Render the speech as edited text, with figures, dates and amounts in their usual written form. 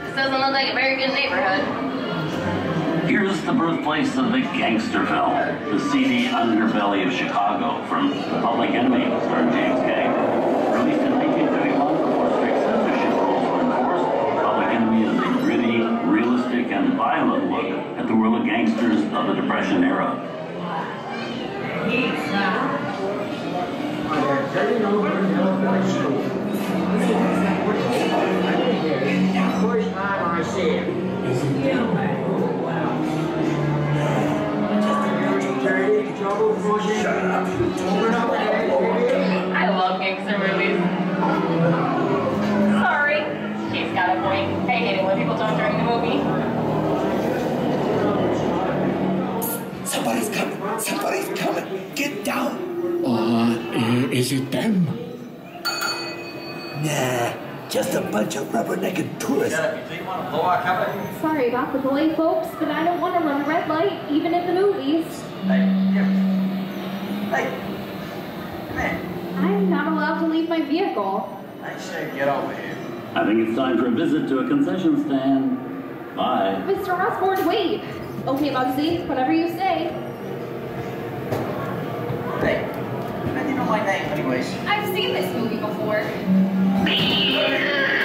This doesn't look like a very good neighborhood. Here's the birthplace of the gangster film, the seedy underbelly of Chicago, from Public Enemy, starring James Kay. Released in 1931 before strict censorship rules were enforced, Public Enemy is a gritty, realistic, and violent look at the world of gangsters of the Depression era. First time I see him. I love gangster movies. Sorry. She's got a point. I hate it when people talk during the movie. Somebody's coming. Somebody's coming. Get down. Is it them? Nah, just a bunch of rubbernecked tourists. Sorry about the delay, folks, but I don't want to run a red light, even in the movies. Hey, man. I'm not allowed to leave my vehicle. I say get over here. I think it's time for a visit to a concession stand. Bye. Mr. Osborne, wait. Okay, Bugsy, whatever you say. Hey, how do you know my name anyways? I've seen this movie before.